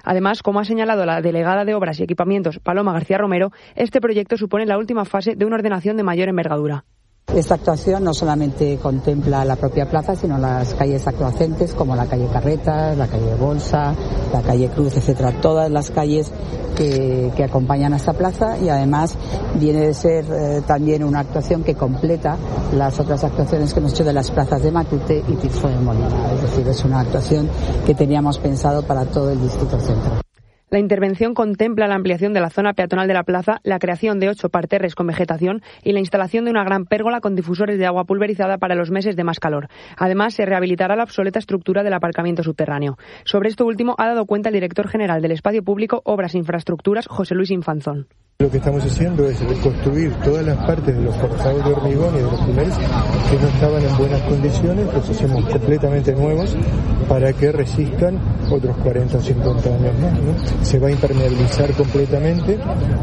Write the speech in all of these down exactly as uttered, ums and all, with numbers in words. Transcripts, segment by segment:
Además, como ha señalado la delegada de Obras y Equipamientos, Paloma García Romero, este proyecto supone la última fase de una ordenación de mayor envergadura. Esta actuación no solamente contempla la propia plaza, sino las calles adyacentes como la calle Carretas, la calle Bolsa, la calle Cruz, etcétera. Todas las calles que, que acompañan a esta plaza, y además viene de ser eh, también una actuación que completa las otras actuaciones que hemos hecho de las plazas de Matute y Tirso de Molina. Es decir, es una actuación que teníamos pensado para todo el distrito centro. La intervención contempla la ampliación de la zona peatonal de la plaza, la creación de ocho parterres con vegetación y la instalación de una gran pérgola con difusores de agua pulverizada para los meses de más calor. Además, se rehabilitará la obsoleta estructura del aparcamiento subterráneo. Sobre esto último ha dado cuenta el director general del Espacio Público, Obras e Infraestructuras, José Luis Infanzón. Lo que estamos haciendo es reconstruir todas las partes de los forzados de hormigón y de los pilares que no estaban en buenas condiciones, los hacemos completamente nuevos para que resistan otros cuarenta o cincuenta años más, ¿no? Se va a impermeabilizar completamente.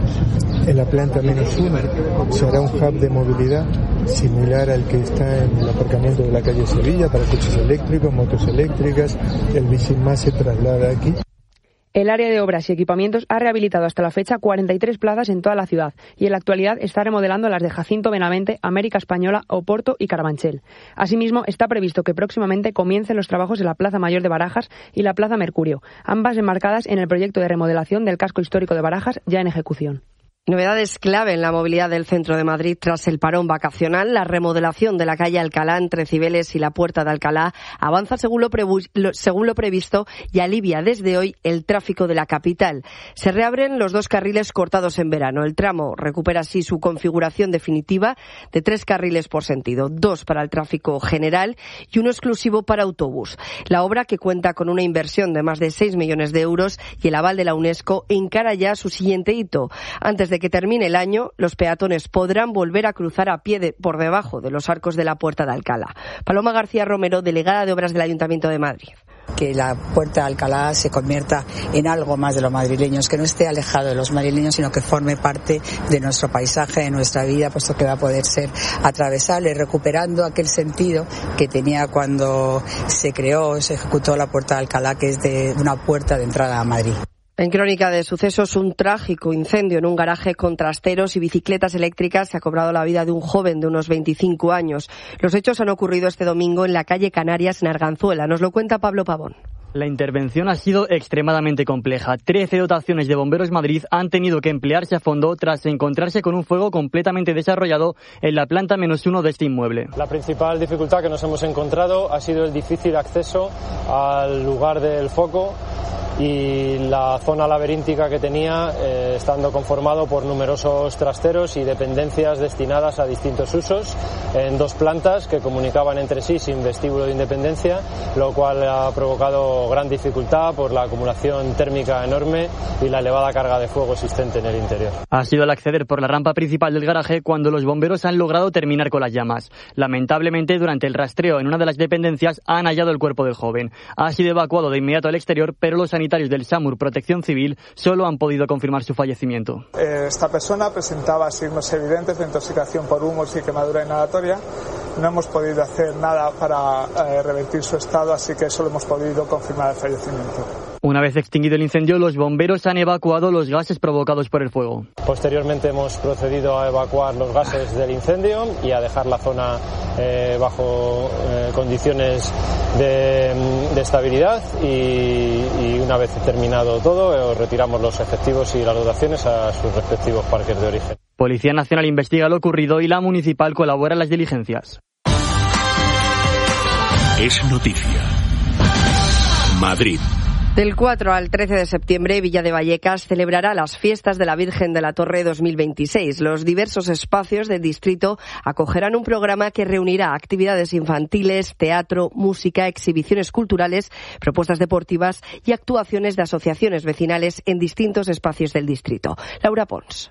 En la planta menos uno se hará un hub de movilidad similar al que está en el aparcamiento de la calle Sevilla para coches eléctricos, motos eléctricas. El Bicimás se traslada aquí. El área de obras y equipamientos ha rehabilitado hasta la fecha cuarenta y tres plazas en toda la ciudad y en la actualidad está remodelando las de Jacinto Benavente, América Española, Oporto y Carabanchel. Asimismo, está previsto que próximamente comiencen los trabajos en la Plaza Mayor de Barajas y la Plaza Mercurio, ambas enmarcadas en el proyecto de remodelación del casco histórico de Barajas ya en ejecución. Novedades clave en la movilidad del centro de Madrid tras el parón vacacional. La remodelación de la calle Alcalá entre Cibeles y la Puerta de Alcalá avanza según lo, prevu- lo, según lo previsto y alivia desde hoy el tráfico de la capital. Se reabren los dos carriles cortados en verano. El tramo recupera así su configuración definitiva de tres carriles por sentido, dos para el tráfico general y uno exclusivo para autobús. La obra, que cuenta con una inversión de más de seis millones de euros y el aval de la UNESCO, encara ya su siguiente hito. Antes de que termine el año, los peatones podrán volver a cruzar a pie de, por debajo de los arcos de la Puerta de Alcalá. Paloma García Romero, delegada de Obras del Ayuntamiento de Madrid. Que la Puerta de Alcalá se convierta en algo más de los madrileños, que no esté alejado de los madrileños, sino que forme parte de nuestro paisaje, de nuestra vida, puesto que va a poder ser atravesable, recuperando aquel sentido que tenía cuando se creó, se ejecutó la Puerta de Alcalá, que es de una puerta de entrada a Madrid. En crónica de sucesos, un trágico incendio en un garaje con trasteros y bicicletas eléctricas se ha cobrado la vida de un joven de unos veinticinco años. Los hechos han ocurrido este domingo en la calle Canarias, en Arganzuela. Nos lo cuenta Pablo Pavón. La intervención ha sido extremadamente compleja. Trece dotaciones de Bomberos Madrid han tenido que emplearse a fondo tras encontrarse con un fuego completamente desarrollado en la planta menos uno de este inmueble. La principal dificultad que nos hemos encontrado ha sido el difícil acceso al lugar del foco y la zona laberíntica que tenía, eh, estando conformado por numerosos trasteros y dependencias destinadas a distintos usos en dos plantas que comunicaban entre sí sin vestíbulo de independencia, lo cual ha provocado gran dificultad por la acumulación térmica enorme y la elevada carga de fuego existente en el interior. Ha sido al acceder por la rampa principal del garaje cuando los bomberos han logrado terminar con las llamas. Lamentablemente, durante el rastreo en una de las dependencias han hallado el cuerpo del joven. Ha sido evacuado de inmediato al exterior, pero los sanitarios del SAMUR Protección Civil solo han podido confirmar su fallecimiento. Esta persona presentaba signos evidentes de intoxicación por humos y quemadura inhalatoria. No hemos podido hacer nada para eh, revertir su estado, así que solo hemos podido confirmar el fallecimiento. Una vez extinguido el incendio, los bomberos han evacuado los gases provocados por el fuego. Posteriormente hemos procedido a evacuar los gases del incendio y a dejar la zona eh, bajo eh, condiciones de, de estabilidad y, y una vez terminado todo, eh, retiramos los efectivos y las dotaciones a sus respectivos parques de origen. Policía Nacional investiga lo ocurrido y la municipal colabora en las diligencias. Es noticia. Madrid. Del cuatro al trece de septiembre, Villa de Vallecas celebrará las fiestas de la Virgen de la Torre dos mil veintiséis. Los diversos espacios del distrito acogerán un programa que reunirá actividades infantiles, teatro, música, exhibiciones culturales, propuestas deportivas y actuaciones de asociaciones vecinales en distintos espacios del distrito. Laura Pons.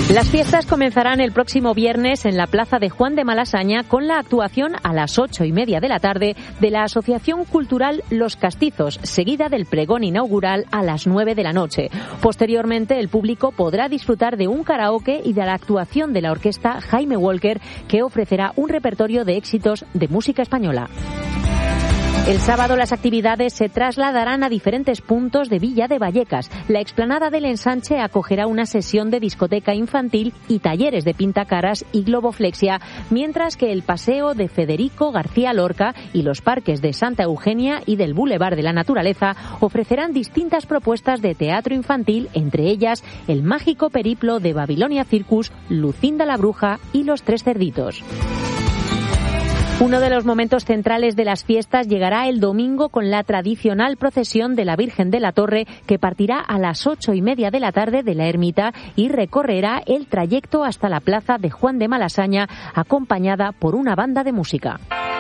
Las fiestas comenzarán el próximo viernes en la plaza de Juan de Malasaña con la actuación a las ocho y media de la tarde de la Asociación Cultural Los Castizos, seguida del pregón inaugural a las nueve de la noche. Posteriormente, el público podrá disfrutar de un karaoke y de la actuación de la orquesta Jaime Walker, que ofrecerá un repertorio de éxitos de música española. El sábado las actividades se trasladarán a diferentes puntos de Villa de Vallecas. La explanada del Ensanche acogerá una sesión de discoteca infantil y talleres de pintacaras y globoflexia, mientras que el paseo de Federico García Lorca y los parques de Santa Eugenia y del Boulevard de la Naturaleza ofrecerán distintas propuestas de teatro infantil, entre ellas el mágico periplo de Babilonia Circus, Lucinda la Bruja y Los Tres Cerditos. Uno de los momentos centrales de las fiestas llegará el domingo con la tradicional procesión de la Virgen de la Torre, que partirá a las ocho y media de la tarde de la ermita y recorrerá el trayecto hasta la plaza de Juan de Malasaña, acompañada por una banda de música.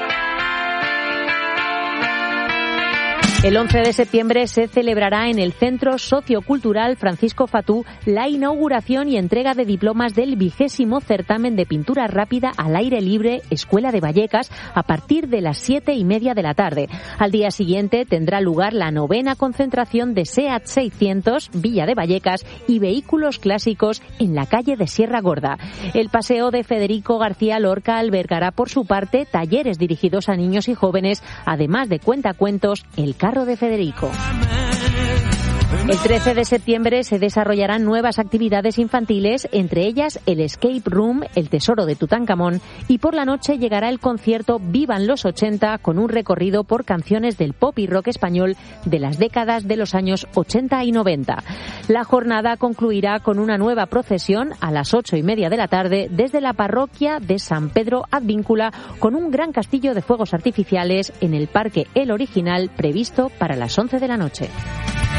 El once de septiembre se celebrará en el Centro Sociocultural Francisco Fatú la inauguración y entrega de diplomas del vigésimo certamen de pintura rápida al aire libre Escuela de Vallecas a partir de las siete y media de la tarde. Al día siguiente tendrá lugar la novena concentración de SEAT seiscientos Villa de Vallecas y vehículos clásicos en la calle de Sierra Gorda. El paseo de Federico García Lorca albergará por su parte talleres dirigidos a niños y jóvenes, además de cuentacuentos El Carro de Federico. El trece de septiembre se desarrollarán nuevas actividades infantiles, entre ellas el Escape Room, el Tesoro de Tutankamón, y por la noche llegará el concierto Vivan los ochenta, con un recorrido por canciones del pop y rock español de las décadas de los años ochenta y noventa. La jornada concluirá con una nueva procesión a las ocho y media de la tarde desde la parroquia de San Pedro Advíncula, con un gran castillo de fuegos artificiales en el Parque El Original previsto para las once de la noche.